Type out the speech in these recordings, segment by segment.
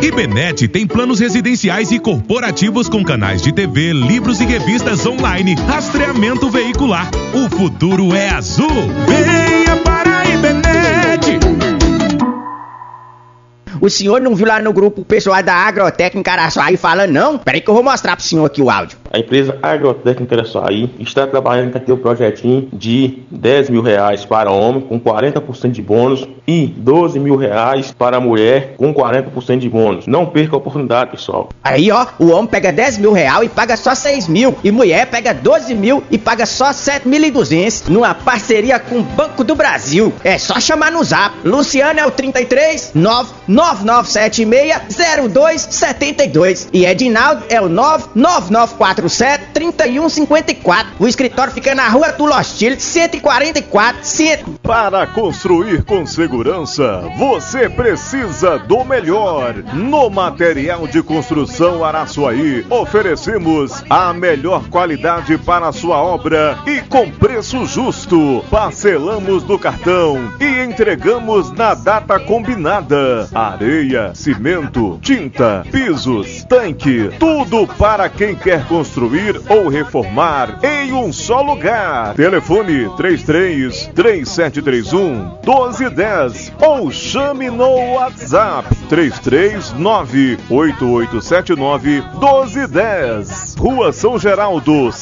Ibenet tem planos residenciais e corporativos com canais de TV, livros e revistas online, rastreamento veicular. O futuro é azul. Venha para a Ibenet. O senhor não viu lá no grupo o pessoal da Agrotécnica Araçuaí falando, não? Peraí que eu vou mostrar pro senhor aqui o áudio. A empresa Agrotécnica Araçuaí está trabalhando para ter um projetinho de R$10 mil para homem com 40% de bônus e R$12 mil para mulher com 40% de bônus. Não perca a oportunidade, pessoal. Aí, ó, o homem pega R$10 mil e paga só 6 mil. E mulher pega 12 mil e paga só 7.200. Numa parceria com o Banco do Brasil. É só chamar no zap. Luciano é o 33 999760272. E Edinaldo é o 99947-3154. O escritório fica na rua do Lostil, 144, Centro. Para construir com segurança, você precisa do melhor. No Material de Construção Araçuaí, oferecemos a melhor qualidade para a sua obra e com preço justo. Parcelamos no cartão e entregamos na data combinada. Areia, cimento, tinta, pisos, tanque, tudo para quem quer construir ou reformar em um só lugar. Telefone 33-3731-1210 ou chame no WhatsApp 339-8879-1210. Rua São Geraldo,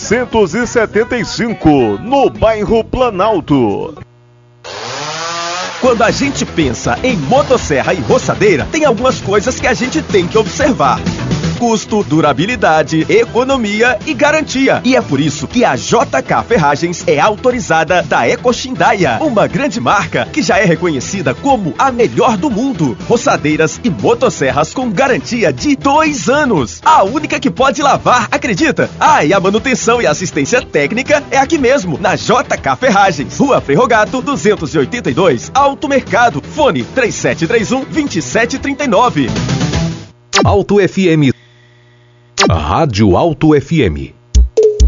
775, no bairro Planalto. Quando a gente pensa em motosserra e roçadeira, tem algumas coisas que a gente tem que observar: custo, durabilidade, economia e garantia. E é por isso que a JK Ferragens é autorizada da Ecochindaia, uma grande marca que já é reconhecida como a melhor do mundo. Roçadeiras e motosserras com garantia de 2 anos. A única que pode lavar, acredita? Ah, e a manutenção e assistência técnica é aqui mesmo, na JK Ferragens. Rua Frei Rogato, 282, Alto Mercado. Fone 3731-2739. Alto FM. Rádio Alto FM.